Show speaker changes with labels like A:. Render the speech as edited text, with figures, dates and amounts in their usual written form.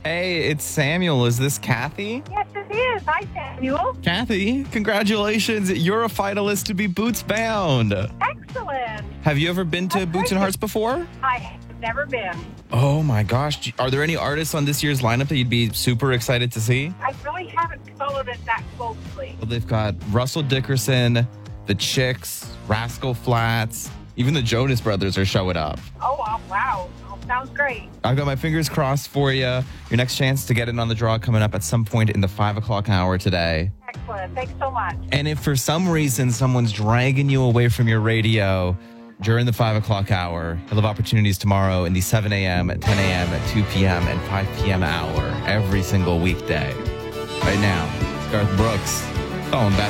A: Hey, it's Samuel. Is this Kathy?
B: Yes, it is. Hi, Samuel.
A: Kathy, congratulations. You're a finalist to be Boots Bound.
B: Excellent.
A: Have you ever been to
B: That's
A: Boots and
B: great.
A: Hearts before?
B: I have never been.
A: Oh my gosh. Are there any artists on this year's lineup that you'd be super excited to see?
B: I really haven't followed it that closely.
A: Well, they've got Russell Dickerson, The Chicks, Rascal Flatts, even the Jonas Brothers are showing up.
B: Oh, wow. Oh, sounds great.
A: I've got my fingers crossed for you. Your next chance to get in on the draw coming up at some point in the 5 o'clock hour today.
B: Excellent. Thanks so much.
A: And if for some reason someone's dragging you away from your radio during the 5 o'clock hour, you'll have opportunities tomorrow in the 7 a.m., 10 a.m., 2 p.m., and 5 p.m. hour every single weekday. Right now, it's Garth Brooks. Oh, and Beth